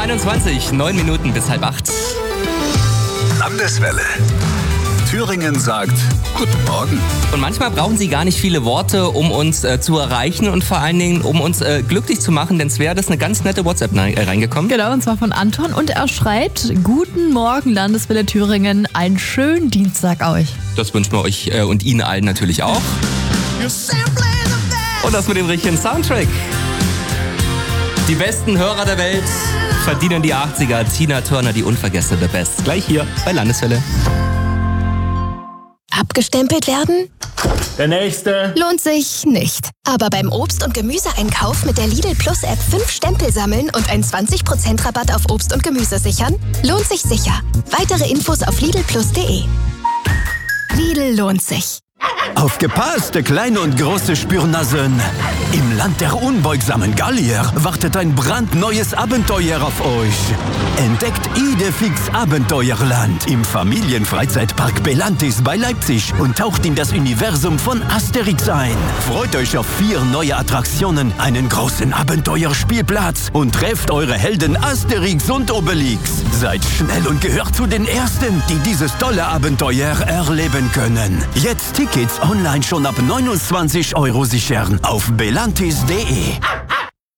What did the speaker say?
7:21, 9 Minuten bis 7:30. Landeswelle. Thüringen sagt Guten Morgen. Und manchmal brauchen Sie gar nicht viele Worte, um uns zu erreichen und vor allen Dingen, um uns glücklich zu machen, denn Svea, das ist eine ganz nette WhatsApp reingekommen. Genau, und zwar von Anton und er schreibt: Guten Morgen, Landeswelle Thüringen, einen schönen Dienstag euch. Das wünschen wir euch und Ihnen allen natürlich auch. Und das mit dem richtigen Soundtrack. Die besten Hörer der Welt verdienen die 80er. Tina Turner, die unvergessene Best. Gleich hier bei Landeswelle. Abgestempelt werden? Der nächste. Lohnt sich nicht. Aber beim Obst- und Gemüseeinkauf mit der Lidl Plus App 5 Stempel sammeln und einen 20% Rabatt auf Obst und Gemüse sichern? Lohnt sich sicher. Weitere Infos auf lidlplus.de. Lidl lohnt sich. Aufgepasst, kleine und große Spürnasen! Im Land der unbeugsamen Gallier wartet ein brandneues Abenteuer auf euch. Entdeckt Idefix Abenteuerland im Familienfreizeitpark Belantis bei Leipzig und taucht in das Universum von Asterix ein. Freut euch auf 4 neue Attraktionen, einen großen Abenteuerspielplatz und trefft eure Helden Asterix und Obelix. Seid schnell und gehört zu den Ersten, die dieses tolle Abenteuer erleben können. Jetzt Tickets online schon ab 29 € sichern auf belantis.de.